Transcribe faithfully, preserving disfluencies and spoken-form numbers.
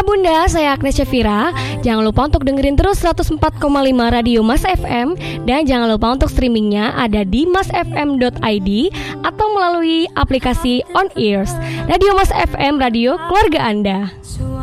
Ayah bunda, saya Agnes Syafira. Jangan lupa untuk dengerin terus seratus empat koma lima Radio Mas F M. Dan jangan lupa untuk streamingnya ada di mas f m dot i d atau melalui aplikasi On Ears. Radio Mas F M, radio keluarga Anda.